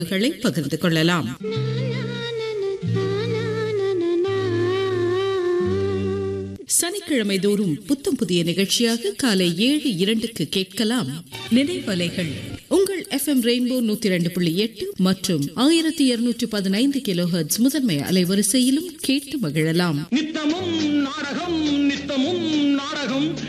பகிர்ந்து கொள்ளலாம். சனிக்கிழமை தோறும் புத்தம் புதிய நிகழ்ச்சியாக காலை 7:02 கேட்கலாம். நினைவலைகள் உங்கள் FM ரெயின்போ 102.8 மற்றும் 1215 கிலோஹெர்ட்ஸ் முதன்மை அலைவரிசையிலும் கேட்டு மகிழலாம். நித்தமும் நாடகம் நித்தமும் நாடகம்